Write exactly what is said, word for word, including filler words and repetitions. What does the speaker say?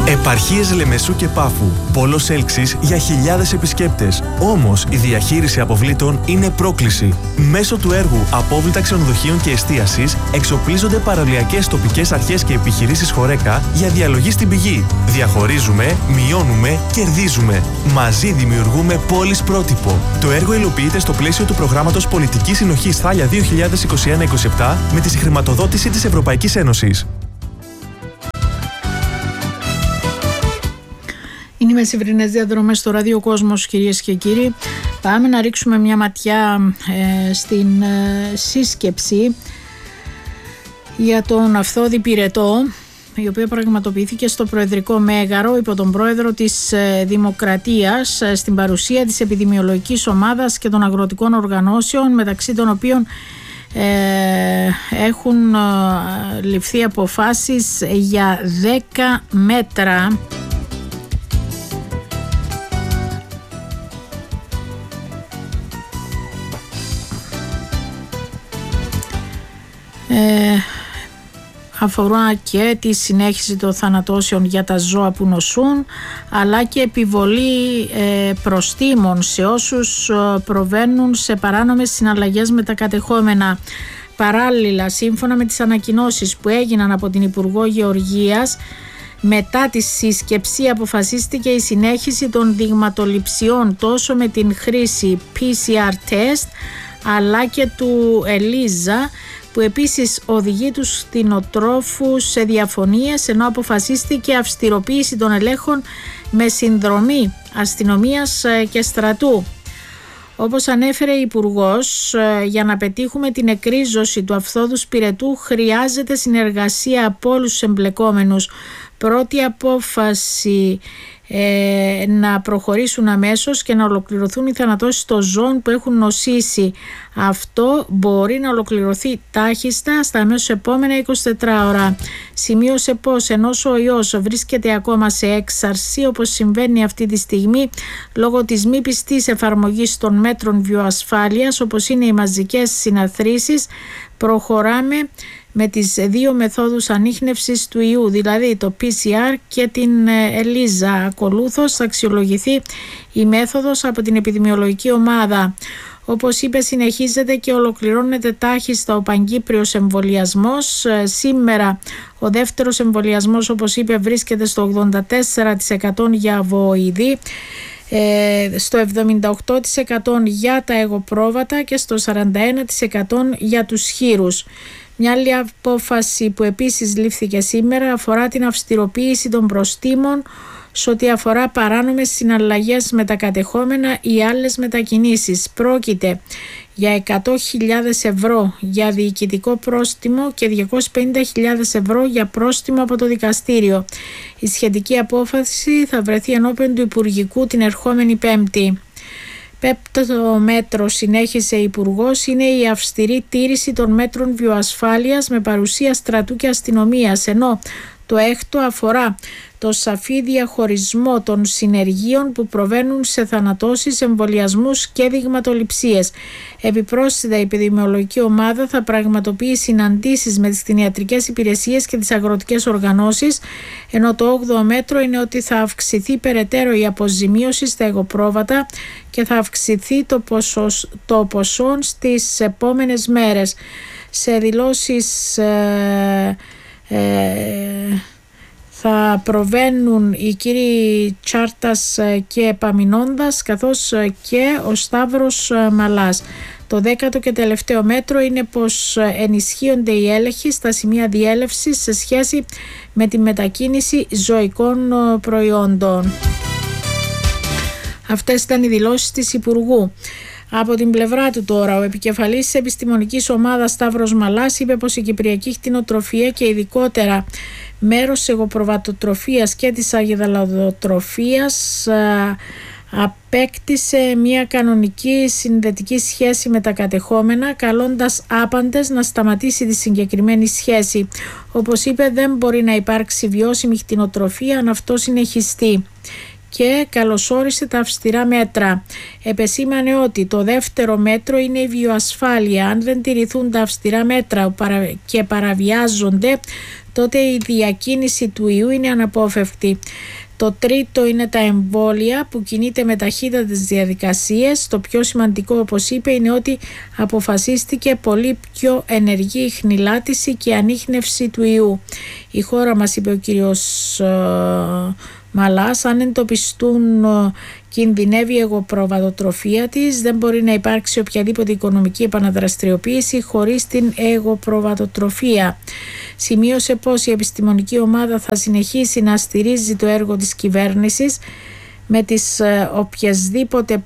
Επαρχίες Λεμεσού και Πάφου. Πόλος έλξης για χιλιάδες επισκέπτες. Όμως η διαχείριση αποβλήτων είναι πρόκληση. Μέσω του έργου Απόβλητα Ξενοδοχείων και Εστίασης εξοπλίζονται παραλιακές τοπικές αρχές και επιχειρήσεις Χορέκα για διαλογή στην πηγή. Διαχωρίζουμε, μειώνουμε, κερδίζουμε. Μαζί δημιουργούμε πόλεις πρότυπο. Το έργο υλοποιείται στο πλαίσιο του προγράμματος Πολιτικής Συνοχής Θάλια δύο χιλιάδες είκοσι ένα είκοσι επτά με τη συγχρηματοδότηση της Ευρωπαϊκής Ένωσης. Είναι οι μεσημβρινές διαδρομές στο Ράδιο Κόσμος, κυρίες και κύριοι. Πάμε να ρίξουμε μια ματιά ε, στην ε, σύσκεψη για τον Αυθόδη Πυρετό, η οποία πραγματοποιήθηκε στο Προεδρικό Μέγαρο υπό τον πρόεδρο της ε, Δημοκρατίας, ε, στην παρουσία της επιδημιολογικής ομάδας και των αγροτικών οργανώσεων, μεταξύ των οποίων ε, έχουν ε, ληφθεί αποφάσεις για δέκα μέτρα Ε, αφορά και τη συνέχιση των θανατώσεων για τα ζώα που νοσούν, αλλά και επιβολή ε, προστίμων σε όσους ε, προβαίνουν σε παράνομες συναλλαγές με τα κατεχόμενα. Παράλληλα, σύμφωνα με τις ανακοινώσεις που έγιναν από την Υπουργό Γεωργίας, μετά τη σύσκεψη αποφασίστηκε η συνέχιση των δειγματοληψιών τόσο με την χρήση πι σι αρ test αλλά και του ELISA, που επίσης οδηγεί τους κτηνοτρόφους σε διαφωνίες, ενώ αποφασίστηκε αυστηροποίηση των ελέγχων με συνδρομή αστυνομίας και στρατού. Όπως ανέφερε η Υπουργός, για να πετύχουμε την εκρίζωση του Αυθόδου Πυρετού χρειάζεται συνεργασία από όλους τους εμπλεκόμενους. Πρώτη απόφαση ε, να προχωρήσουν αμέσως και να ολοκληρωθούν οι θανατώσεις των ζώων που έχουν νοσήσει. Αυτό μπορεί να ολοκληρωθεί τάχιστα στα αμέσως επόμενα εικοσιτέσσερις ώρα. Σημείωσε πως ενώ ο ιός βρίσκεται ακόμα σε έξαρση, όπως συμβαίνει αυτή τη στιγμή λόγω της μη πιστής εφαρμογής των μέτρων βιοασφάλειας, όπως είναι οι μαζικές συναθρήσεις, προχωράμε με τις δύο μεθόδους ανίχνευσης του ιού, δηλαδή το πι σι αρ και την ELISA. Ακολούθως θα αξιολογηθεί η μέθοδος από την επιδημιολογική ομάδα. Όπως είπε, συνεχίζεται και ολοκληρώνεται τάχιστα ο παγκύπριος εμβολιασμός. Σήμερα ο δεύτερος εμβολιασμός, όπως είπε, βρίσκεται στο ογδόντα τέσσερα τοις εκατό για βοηδή, στο εβδομήντα οκτώ τοις εκατό για τα εγωπρόβατα και στο σαράντα ένα τοις εκατό για τους χείρους. Μια άλλη απόφαση που επίσης λήφθηκε σήμερα αφορά την αυστηροποίηση των προστίμων σε ό,τι αφορά παράνομες συναλλαγές με τα κατεχόμενα ή άλλες μετακινήσεις. Πρόκειται για εκατό χιλιάδες ευρώ για διοικητικό πρόστιμο και διακόσιες πενήντα χιλιάδες ευρώ για πρόστιμο από το δικαστήριο. Η σχετική απόφαση θα βρεθεί ενώπιον του Υπουργικού την ερχόμενη Πέμπτη. Πέμπτο μέτρο, συνέχισε η Υπουργός, είναι η αυστηρή τήρηση των μέτρων βιοασφάλειας με παρουσία στρατού και αστυνομίας, ενώ το έκτο αφορά το σαφή διαχωρισμό των συνεργείων που προβαίνουν σε θανατώσεις, εμβολιασμούς και δειγματοληψίες. Επιπρόσθετα, η επιδημιολογική ομάδα θα πραγματοποιεί συναντήσεις με τις κτηνιατρικές υπηρεσίες και τις αγροτικές οργανώσεις, ενώ το όγδοο μέτρο είναι ότι θα αυξηθεί περαιτέρω η αποζημίωση στα εγωπρόβατα και θα αυξηθεί το ποσό, το ποσό στις επόμενες μέρες. Σε δηλώσεις ε, ε, θα προβαίνουν οι κύριοι Τσάρτας και Επαμεινώντας, καθώς και ο Σταύρος Μαλάς. Το δέκατο και τελευταίο μέτρο είναι πως ενισχύονται οι έλεγχοι στα σημεία διέλευσης σε σχέση με τη μετακίνηση ζωικών προϊόντων. Αυτές ήταν οι δηλώσεις της Υπουργού. Από την πλευρά του τώρα, ο επικεφαλής της επιστημονικής ομάδας Σταύρος Μαλάς είπε πως η κυπριακή κτηνοτροφία και ειδικότερα μέρος της εγωπροβατοτροφίας και της αγεδαλαδοτροφίας απέκτησε μια κανονική συνδετική σχέση με τα κατεχόμενα, καλώντας άπαντες να σταματήσει τη συγκεκριμένη σχέση. Όπως είπε, δεν μπορεί να υπάρξει βιώσιμη κτηνοτροφία αν αυτό συνεχιστεί. Και καλωσόρισε τα αυστηρά μέτρα. Επεσήμανε ότι το δεύτερο μέτρο είναι η βιοασφάλεια. Αν δεν τηρηθούν τα αυστηρά μέτρα και παραβιάζονται, τότε η διακίνηση του ιού είναι αναπόφευκτη. Το τρίτο είναι τα εμβόλια που κινείται με ταχύτατες διαδικασίες. Το πιο σημαντικό, όπως είπε, είναι ότι αποφασίστηκε πολύ πιο ενεργή ιχνηλάτηση και ανίχνευση του ιού. Η χώρα μας, είπε ο κύριος Μαλάς, αν εντοπιστούν κινδυνεύει η εγωπροβατοτροφία της, δεν μπορεί να υπάρξει οποιαδήποτε οικονομική επαναδραστηριοποίηση χωρίς την εγωπροβατοτροφία. Σημείωσε πως η επιστημονική ομάδα θα συνεχίσει να στηρίζει το έργο της κυβέρνησης με τις οποιασδήποτε